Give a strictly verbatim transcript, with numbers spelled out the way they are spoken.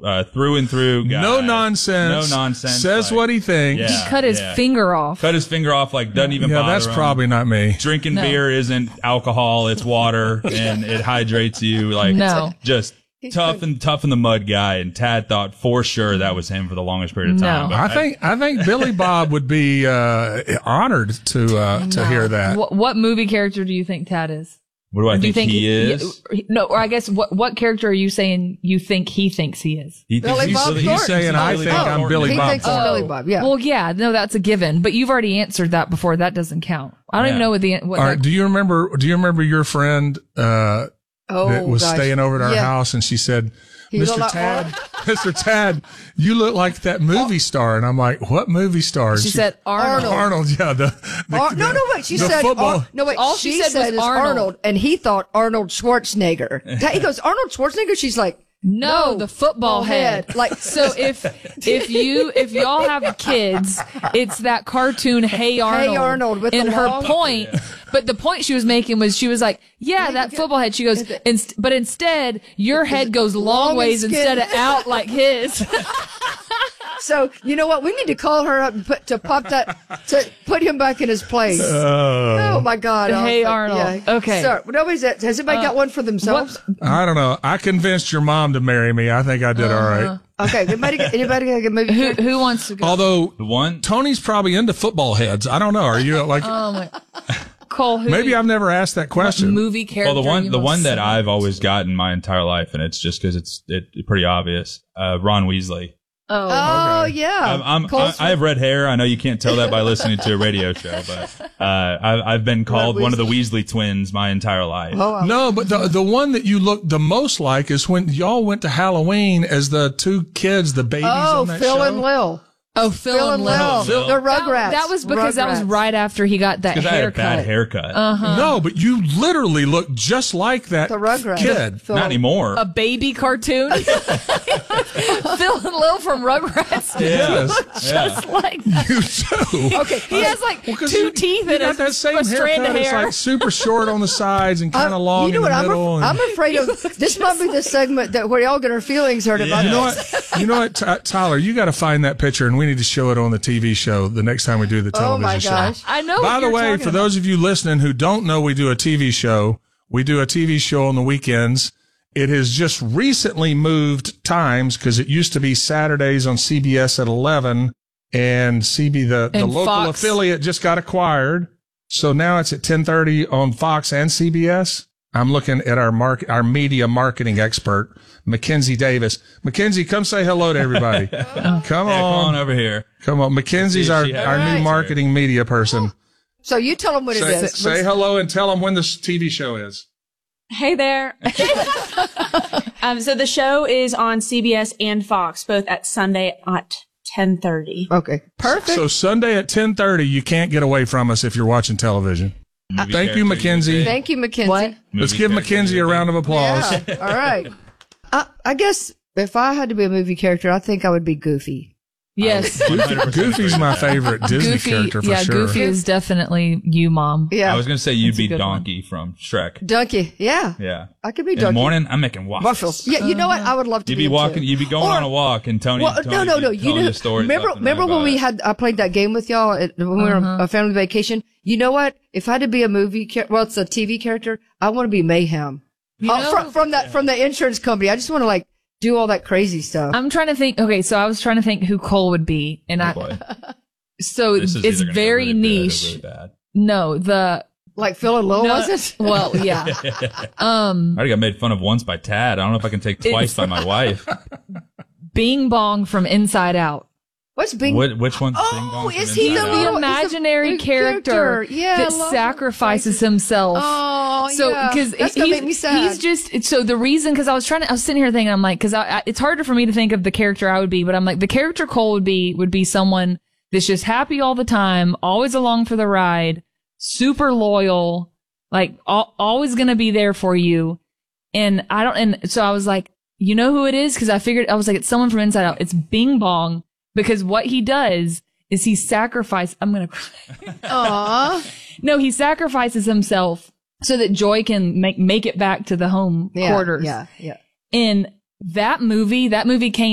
uh, through and through guy. No nonsense. No nonsense. Says like, what he thinks. Yeah, he cut his yeah. finger off. Cut his finger off, like, doesn't even yeah, bother that's him. probably not me. Drinking No. beer isn't alcohol, it's water, and it hydrates you. Like, No. just tough and tough in the mud guy. And Tad thought for sure that was him for the longest period of time. No. But I think I think Billy Bob would be uh, honored to uh, to hear that. What, what movie character do you think Tad is? What do I Or do you think, think he is? yeah, no, or I guess what what character are you saying you think he thinks he is? He Billy he's, Bob he's, Thornton. He's saying, I Billy think Bob I'm Thornton. Billy He Bob thinks it's Thornton. Billy Bob, yeah. Well, yeah, no, that's a given. But you've already answered that before. That doesn't count. I don't Yeah. even know what the what. All that, right, do you remember? Do you remember your friend uh, Oh, that was gosh. staying over at our Yeah. house, and she said, He "Mister looked like Tad, Mister Tad, you look like that movie star." And I'm like, "What movie star?" And she said Arnold. Arnold, yeah. The, the, Ar- no, the- no, wait. She the said, football. Ar- no, wait. All she she said said, was is Arnold. Arnold, and he thought Arnold Schwarzenegger. he goes, Arnold Schwarzenegger? She's like, No, No, the football ball head. head. Like- so, if if you if y'all have kids, it's that cartoon Hey Arnold. Arnold with and the her long- point, but the point she was making was she was like, yeah, that football head. She goes, inst- but instead your head goes long long and ways skinny. instead of out like his. so you know what? We need to call her up and put, to pop that, to put him back in his place. oh my God. I was Hey like, Arnold. yeah. Okay. So, nobody's that. Has anybody got one for themselves? I don't know. I convinced your mom to marry me. I think I did all right. Okay. Anybody, got- anybody got a movie? who who wants to go? Although The one? Tony's probably into football heads. I don't know. Are you like? Oh my, Cole. Who maybe I've never asked that question. movie character. Well, the one, you the most one that like? I've always gotten my entire life, and it's just because it's it, pretty obvious. Uh, Ron Weasley. Oh, Oh, yeah. I'm, I'm, Cole I, I have red hair. I know you can't tell that by listening to a radio show, but uh, I've, I've been called one of the Weasley twins my entire life. Oh, wow. No, but the the one that you look the most like is when y'all went to Halloween as the two kids, the babies Oh, on that Phil show. and Lil. oh, Phil, Phil and Lil. Phil. The Rugrats. That was because that was Rugrats. right after he got that Because I had a haircut. bad haircut. Uh-huh. No, but you literally look just like that The Rugrats. kid. Phil- Not anymore. A baby cartoon. Phil and Lil from Rugrats. yeah. Yes, yeah. Just like that. you too. Okay. He has like Well, 'cause two you- teeth you and got a, that same a strand of haircut. It's hair. like super short on the sides and kind I- of long you know in what? the I'm, middle. af- and- I'm afraid of this. Might be the segment that where y'all get our feelings hurt about. You know what? You know what, Ty- Tyler? You got to find that picture, and we need to show it on the T V show the next time we do the Oh television my show. gosh! I know. By what the you're way, talking for about. those of you listening who don't know, we do a T V show. We do a T V show on the weekends. It has just recently moved times because it used to be Saturdays on C B S at eleven, and C B the, the And local Fox. affiliate just got acquired. So now it's at ten thirty on Fox and C B S. I'm looking at our mark, our media marketing expert, Mackenzie Davis. Mackenzie, come say hello to everybody. Come Yeah, come on on. over here. Come on. Mackenzie's See if our, she has our it. new Right. marketing media person. So you tell them what it Say, is. say hello and tell them when this T V show is. Hey there. um, so the show is on C B S and Fox, both at Sunday at ten thirty. Okay, perfect. So Sunday at ten thirty, you can't get away from us if you're watching television. Movie Thank you, character, Mackenzie. would Thank you, Mackenzie. What? say? Let's Movie give character, Mackenzie you a would round of say? applause. Yeah. All right. I, I guess if I had to be a movie character, I think I would be Goofy. Yes. one hundred percent Goofy's agree my with that. favorite Disney Goofy, character for yeah, sure. Goofy is definitely you, Mom. Yeah. I was going to say you'd That's a be good one. Donkey from Shrek. Donkey. Yeah. Yeah. I could be In the Donkey. morning, I'm making waffles. Waffles. Yeah. You know what? I would love to You'd be be him, walking. too. You'd be going Or- on a walk, and Tony. Well, Tony no, no, no. be You telling know, you stories remember, left and right remember when about we it. had I played that game with y'all at, when we were on a family vacation. You know what? If I had to be a movie, char- well, it's a T V character. I want to be Mayhem. You Oh, know- from, from that from the insurance company. I just want to like do all that crazy stuff. I'm trying to think. Okay, so I was trying to think who Cole would be, and Oh, I. boy. So This is it's either gonna go very really good or niche. really bad. No, the like Phil and Lil, no, was it? Well, yeah. Um, I already got made fun of once by Tad. I don't know if I can take twice by my wife. Bing Bong from Inside Out. What's Bing? What, which one's Bing Oh, Bong from is he Inside the Out? The little- imaginary he's a- character, character. Yeah, that I love sacrifices him. himself. Oh, So, yeah. because That's gonna make me sad. he's just, so the reason, because I was trying to, I was sitting here thinking, I'm like, because I, I, it's harder for me to think of the character I would be, but I'm like, the character Cole would be, would be someone that's just happy all the time, always along for the ride, super loyal, like, al- always gonna be there for you. And I don't, and so I was like, you know who it is? Because I figured, I was like, it's someone from Inside Out. It's Bing Bong, because what he does is he sacrifices, I'm gonna cry. Aw. No, he sacrifices himself so that Joy can make make it back to the home Yeah, quarters. Yeah, yeah. And that movie, that movie came